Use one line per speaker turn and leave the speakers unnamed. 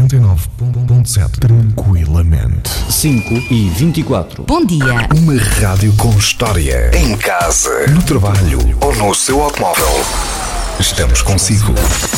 99.7 tranquilamente.
5h24.
Bom dia.
Uma rádio com história. Em casa, no trabalho ou no seu automóvel. Estamos consigo.